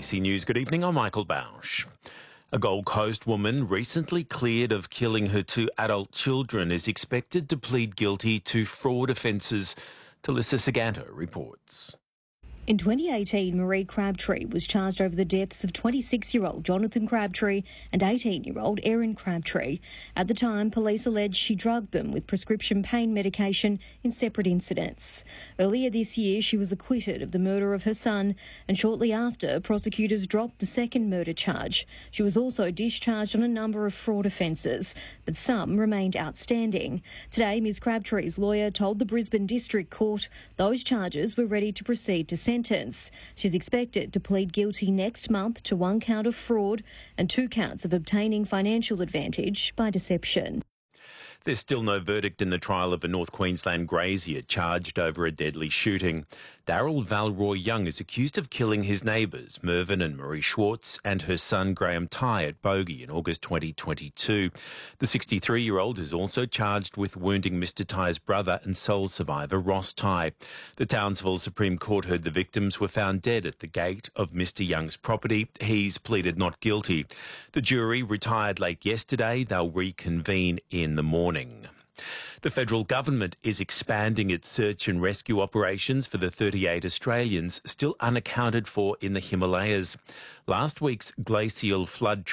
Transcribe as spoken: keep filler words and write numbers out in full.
C News, good evening. I'm Michael Bausch. A Gold Coast woman recently cleared of killing her two adult children is expected to plead guilty to fraud offences. Talissa Saganto reports. In twenty eighteen, Marie Crabtree was charged over the deaths of twenty-six-year-old Jonathan Crabtree and eighteen-year-old Erin Crabtree. At the time, police alleged she drugged them with prescription pain medication in separate incidents. Earlier this year, she was acquitted of the murder of her son, and shortly after, prosecutors dropped the second murder charge. She was also discharged on a number of fraud offences, but some remained outstanding. Today, Ms Crabtree's lawyer told the Brisbane District Court those charges were ready to proceed to sentence. She's expected to plead guilty next month to one count of fraud and two counts of obtaining financial advantage by deception. There's still no verdict in the trial of a North Queensland grazier charged over a deadly shooting. Daryl Valroy Young is accused of killing his neighbours, Mervyn and Marie Schwartz, and her son Graham Tighe at Bogey in August twenty twenty-two. The sixty-three-year-old is also charged with wounding Mister Tighe's brother and sole survivor, Ross Tighe. The Townsville Supreme Court heard the victims were found dead at the gate of Mister Young's property. He's pleaded not guilty. The jury retired late yesterday. They'll reconvene in the morning. The federal government is expanding its search and rescue operations for the thirty-eight Australians still unaccounted for in the Himalayas. Last week's glacial flood